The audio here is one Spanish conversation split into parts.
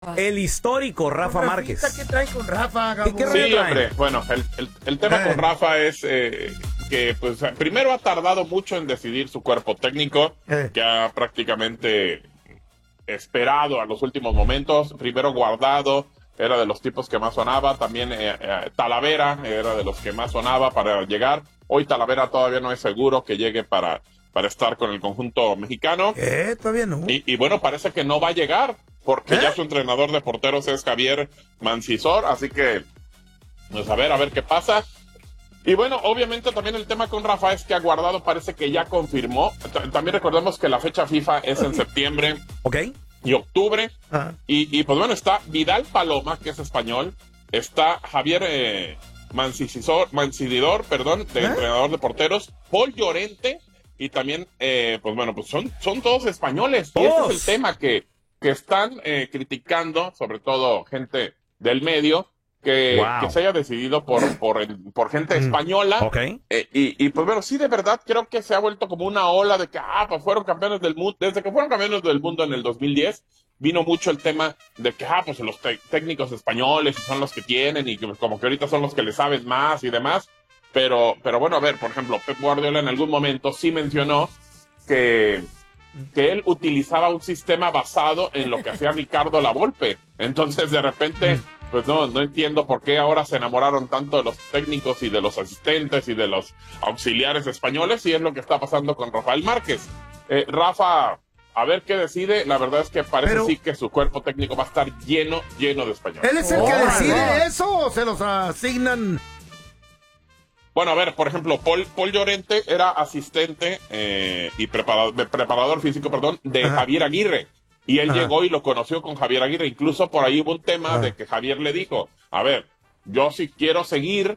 El histórico Rafa Márquez. ¿Qué trae con Rafa, Gabo? ¿Qué rollo Sí, traen? hombre, bueno, el tema con Rafa es que pues primero ha tardado mucho en decidir su cuerpo técnico, que ha prácticamente esperado a los últimos momentos. Primero Guardado era de los tipos que más sonaba, también Talavera era de los que más sonaba para llegar. Hoy Talavera todavía no es seguro que llegue para estar con el conjunto mexicano. Todavía no. Y bueno, parece que no va a llegar, porque ya su entrenador de porteros es Javier Mancisor, así que pues a ver qué pasa. Y bueno, obviamente también el tema con Rafa es que Guardado parece que ya confirmó. También recordemos que la fecha FIFA es en septiembre y octubre. Y pues bueno, está Vidal Paloma, que es español, está Javier Mancididor, de entrenador de porteros, Paul Llorente, y también, pues bueno, pues son todos españoles. Y ese es el tema que están criticando, sobre todo gente del medio, que se haya decidido por gente española. Y pues bueno, sí, de verdad creo que se ha vuelto como una ola de que pues fueron campeones del mundo. Desde que fueron campeones del mundo en el 2010, vino mucho el tema de que pues los técnicos españoles son los que tienen, y que, como que ahorita son los que le saben más y demás. Pero bueno, a ver, por ejemplo, Pep Guardiola en algún momento sí mencionó que él utilizaba un sistema basado en lo que hacía Ricardo Lavolpe. Entonces, de repente, pues no entiendo por qué ahora se enamoraron tanto de los técnicos y de los asistentes y de los auxiliares españoles, y es lo que está pasando con Rafael Márquez. Rafa, a ver qué decide. La verdad es que parece sí que su cuerpo técnico va a estar lleno de españoles. ¿Él es el que decide eso o se los asignan? Bueno, a ver, por ejemplo, Paul Llorente era asistente y preparador físico, de Javier Aguirre. Y él llegó y lo conoció con Javier Aguirre. Incluso por ahí hubo un tema de que Javier le dijo, a ver, yo si quiero seguir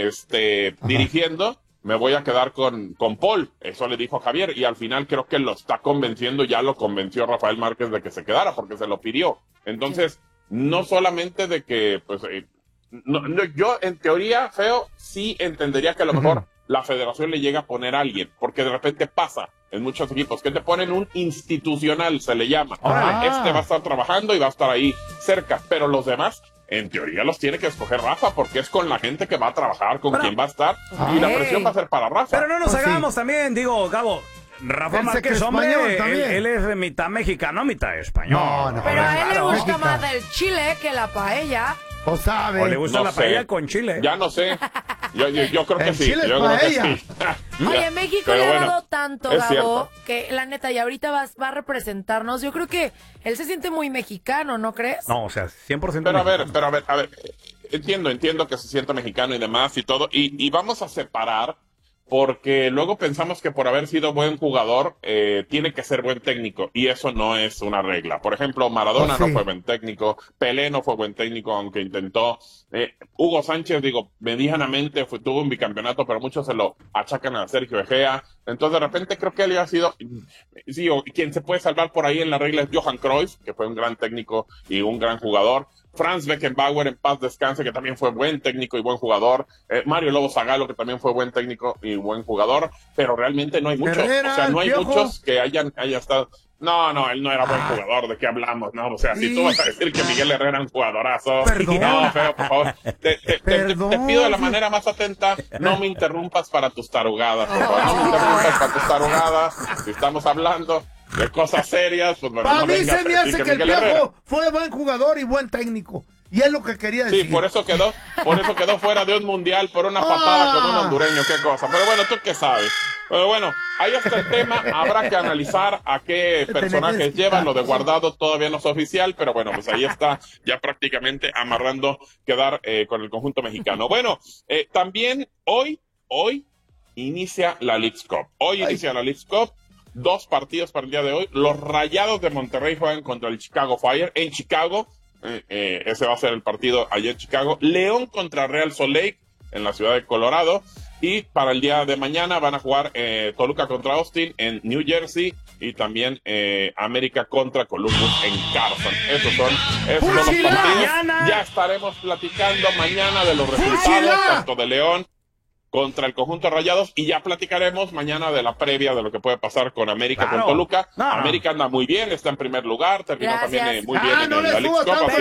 dirigiendo, me voy a quedar con Paul. Eso le dijo a Javier, y al final creo que lo está convenciendo, ya lo convenció Rafael Márquez de que se quedara, porque se lo pidió. Entonces, no solamente de que, pues... yo, en teoría, Feo, sí entendería que a lo mejor la federación le llega a poner a alguien, porque de repente pasa en muchos equipos que te ponen un institucional, se le llama. Este va a estar trabajando y va a estar ahí cerca, pero los demás, en teoría, los tiene que escoger Rafa, porque es con la gente que va a trabajar, con quien va a estar, y la presión va a ser para Rafa. Pero no nos hagamos también, digo, Gabo. Rafa Márquez, hombre, él es mitad mexicano, mitad español. Pero a él le gusta más el chile que la paella. O le gusta la paella con chile. Ya no sé. Yo creo que sí. Yo creo que sí. Oye, México le ha dado tanto, Gabo, que la neta, y ahorita va a representarnos. Yo creo que él se siente muy mexicano, ¿no crees? No, o sea, 100% pero mexicano. a ver. Entiendo que se siente mexicano y demás y todo. Y vamos a separar, porque luego pensamos que por haber sido buen jugador tiene que ser buen técnico, y eso no es una regla. Por ejemplo, Maradona no fue buen técnico, Pelé no fue buen técnico, aunque intentó. Hugo Sánchez, medianamente tuvo un bicampeonato, pero muchos se lo achacan a Sergio Egea. Entonces, de repente, creo que él ha sido... Sí, quien se puede salvar por ahí en la regla es Johan Cruyff, que fue un gran técnico y un gran jugador. Franz Beckenbauer, en paz descanse, que también fue buen técnico y buen jugador. Mario Lobo Zagallo, que también fue buen técnico y buen jugador. Pero realmente no hay muchos. O sea, no hay muchos que haya estado... No, él no era buen jugador. ¿De qué hablamos? No, o sea, si tú vas a decir que Miguel Herrera era un jugadorazo. No, Feo, por favor. Te pido de la manera más atenta, no me interrumpas para tus tarugadas. Por favor, no me interrumpas para tus tarugadas. Si estamos hablando de cosas serias, pues bueno, a mí se me hace que el Piojo fue buen jugador y buen técnico. Y es lo que quería decir. Sí, por eso quedó fuera de un mundial por una patada con un hondureño, qué cosa. Pero bueno, ¿tú qué sabes? Pero bueno, ahí está el tema. Habrá que analizar a qué personajes llevan. Lo de Guardado todavía no es oficial, pero bueno, pues ahí está ya prácticamente amarrando quedar con el conjunto mexicano. Bueno, también hoy inicia la Leagues Cup. Inicia la Leagues Cup. 2 partidos para el día de hoy. Los Rayados de Monterrey juegan contra el Chicago Fire en Chicago. Ese va a ser el partido allá en Chicago. León contra Real Salt Lake en la ciudad de Colorado. Y para el día de mañana van a jugar Toluca contra Austin en New Jersey. Y también América contra Columbus en Carson. Esos son los partidos. Ya estaremos platicando mañana de los resultados, tanto de León contra el conjunto de Rayados, y ya platicaremos mañana de la previa de lo que puede pasar con América con Toluca. América anda muy bien, está en primer lugar, terminó también muy bien en la Leagues Cup.